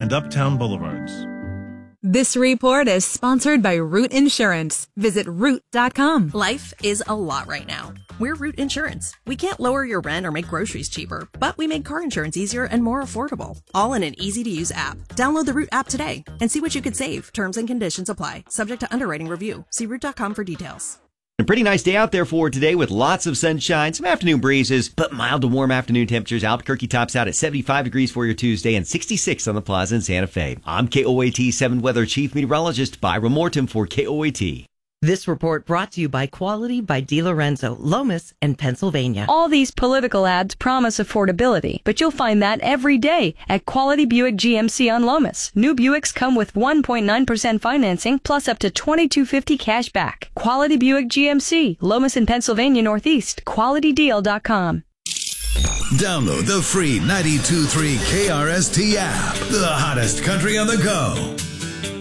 and Uptown Boulevards. This report is sponsored by Root Insurance. Visit Root.com. Life is a lot right now. We're Root Insurance. We can't lower your rent or make groceries cheaper, but we make car insurance easier and more affordable. All in an easy-to-use app. Download the Root app today and see what you could save. Terms and conditions apply. Subject to underwriting review. See Root.com for details. A pretty nice day out there for today with lots of sunshine, some afternoon breezes, but mild to warm afternoon temperatures. Albuquerque tops out at 75 degrees for your Tuesday and 66 on the Plaza in Santa Fe. I'm KOAT 7 Weather Chief Meteorologist Byron Morton for KOAT. This report brought to you by Quality by DiLorenzo, Lomas, and Pennsylvania. All these political ads promise affordability, but you'll find that every day at Quality Buick GMC on Lomas. New Buicks come with 1.9% financing plus up to $2,250 cash back. Quality Buick GMC, Lomas in Pennsylvania Northeast. QualityDeal.com. Download the free 92.3 KRST app, the hottest country on the go.